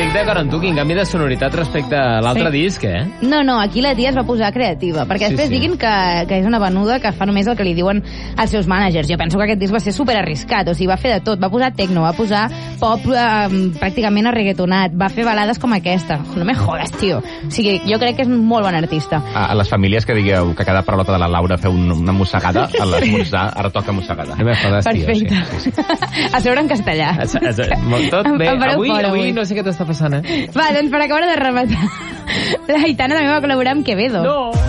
efecte Garantuki, en canvi de sonoritat respecte a l'altre disc, eh? No, aquí la tia es va posar creativa, perquè després diguin que és una venuda que fa només el que li diuen els seus managers. Jo penso que aquest disc va ser super arriscat, o sigui, va fer de tot, va posar techno, va posar pop pràcticament arreggaetonat, va fer balades com aquesta. No me jodes, tio. O sigui, jo crec que és un molt bon artista. A les famílies que digueu que cada parolota de la Laura feu una mossegada, a l'esmorzar ara toca mossegada. No me jodes, tio. Perfecte. Sí. A sobre en castellà. Tot bé. Avui no sé què t'està passant, eh? Va, doncs per acabar de rematar, la Aitana també va col·laborar amb Quevedo. No!